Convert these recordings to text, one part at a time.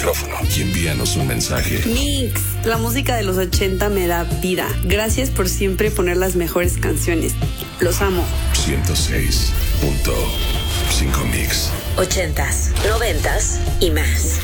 micrófono y envíanos un mensaje. Mix, la música de los 80 me da vida. Gracias por siempre poner las mejores canciones. Los amo. 106.5 Mix. 80s, 90s y más.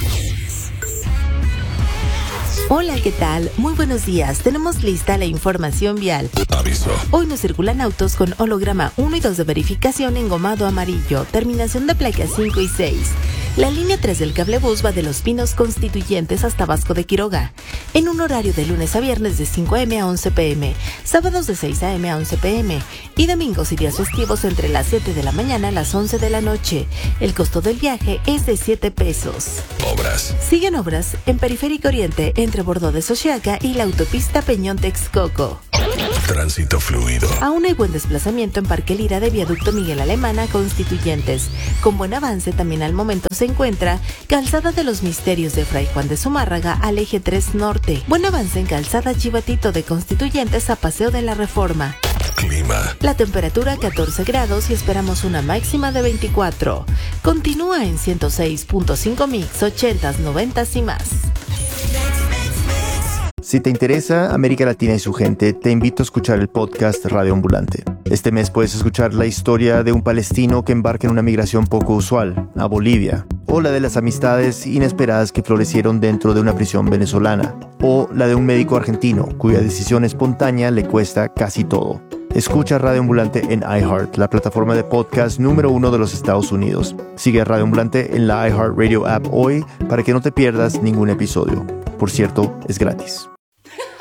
Hola, ¿qué tal? Muy buenos días. Tenemos lista la información vial. Aviso. Hoy no circulan autos con holograma 1 y 2 de verificación engomado amarillo, terminación de placas 5 y 6. La línea 3 del cablebús va de Los Pinos Constituyentes hasta Vasco de Quiroga, en un horario de lunes a viernes de 5 a.m. a 11 p.m., sábados de 6 a.m. a 11 p.m. y domingos y días festivos entre las 7 de la mañana a las 11 de la noche. El costo del viaje es de 7 pesos. Obras. Siguen obras en Periférico Oriente entre Bordo de Xochiaca y la autopista Peñón-Texcoco. Tránsito fluido. Aún hay buen desplazamiento en Parque Lira de Viaducto Miguel Alemán a Constituyentes. Con buen avance también al momento se encuentra Calzada de los Misterios de Fray Juan de Zumárraga al Eje 3 Norte. Buen avance en Calzada Chivatito de Constituyentes a Paseo de la Reforma. Clima. La temperatura 14 grados y esperamos una máxima de 24. Continúa en 106.5 Mix, 80s, 90s y más. Si te interesa América Latina y su gente, te invito a escuchar el podcast Radio Ambulante. Este mes puedes escuchar la historia de un palestino que embarca en una migración poco usual, a Bolivia, o la de las amistades inesperadas que florecieron dentro de una prisión venezolana, o la de un médico argentino cuya decisión espontánea le cuesta casi todo. Escucha Radio Ambulante en iHeart, la plataforma de podcast número 1 de los Estados Unidos. Sigue a Radio Ambulante en la iHeart Radio app hoy para que no te pierdas ningún episodio. Por cierto, es gratis.